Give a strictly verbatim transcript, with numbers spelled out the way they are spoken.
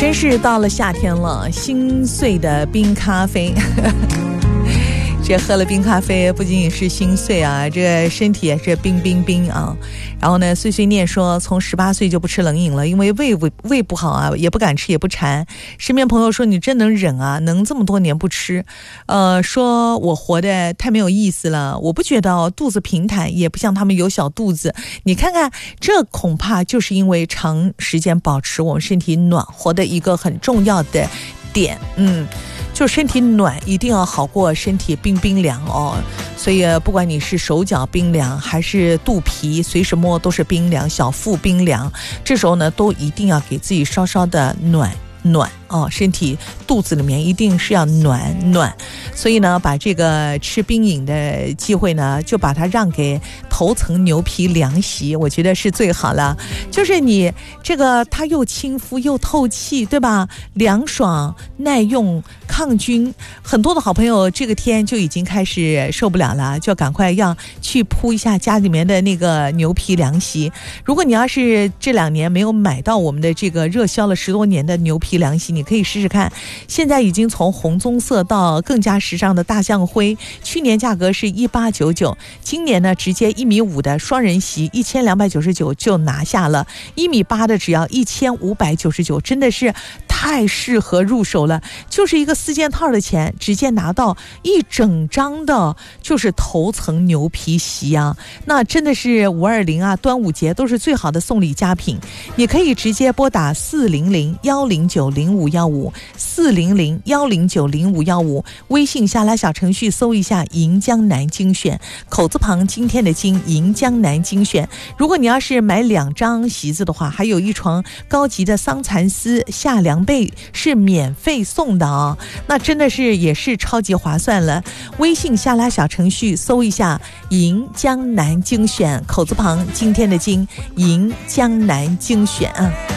真是到了夏天了，心碎的冰咖啡这喝了冰咖啡不仅仅是心碎啊，这身体也是冰冰冰啊。然后呢，碎碎念说从十八岁就不吃冷饮了，因为胃胃胃不好啊，也不敢吃也不馋。身边朋友说你真能忍啊，能这么多年不吃。呃，说我活得太没有意思了，我不觉得肚子平坦，也不像他们有小肚子。你看看，这恐怕就是因为长时间保持我们身体暖和的一个很重要的点。嗯。就身体暖一定要好过身体冰冰凉哦，所以不管你是手脚冰凉还是肚皮随时摸都是冰凉，小腹冰凉，这时候呢都一定要给自己稍稍的暖暖哦，身体肚子里面一定是要暖暖，所以呢把这个吃冰饮的机会呢就把它让给头层牛皮凉席，我觉得是最好了。就是你这个它又亲肤又透气，对吧？凉爽耐用抗菌，很多的好朋友这个天就已经开始受不了了，就赶快要去铺一下家里面的那个牛皮凉席。如果你要是这两年没有买到我们的这个热销了十多年的牛皮凉席，你可以试试看，现在已经从红棕色到更加时尚的大象灰，去年价格是一八九九，今年呢直接一米五的双人席一千两百九十九就拿下了，一米八的只要一千五百九十九，真的是太适合入手了，就是一个四件套的钱，直接拿到一整张的就是头层牛皮席啊，那真的是五二零啊，端午节都是最好的送礼佳品。你可以直接拨打四零零幺零九零五幺五四零零幺零九零五幺五，微信下拉小程序搜一下银江南精选，口字旁今天的金，银江南精选。如果你要是买两张席子的话，还有一床高级的桑蚕丝夏凉被是免费送的啊、哦，那真的是也是超级划算了。微信下拉小程序搜一下银江南精选，口字旁今天的金，银江南精选啊。